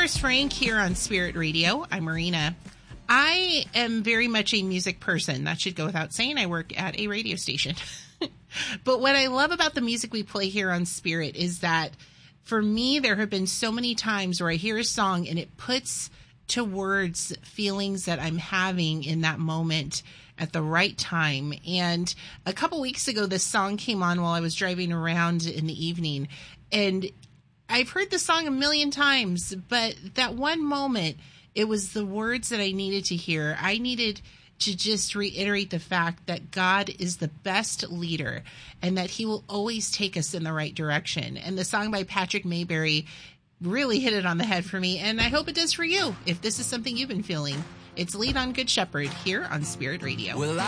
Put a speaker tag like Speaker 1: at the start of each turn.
Speaker 1: Forrest Frank here on Spirit Radio. I'm Marina. I am very much a music person. That should go without saying. I work at a radio station. But what I love about the music we play here on Spirit is that for me, there have been so many times where I hear a song and it puts to words feelings that I'm having in that moment at the right time. And a couple weeks ago, this song came on while I was driving around in the evening. And I've heard the song a million times, but that one moment, it was the words that I needed to hear. I needed to just reiterate the fact that God is the best leader and that he will always take us in the right direction. And the song by Patrick Mayberry really hit it on the head for me, and I hope it does for you if this is something you've been feeling. It's Lead on Good Shepherd here on Spirit Radio.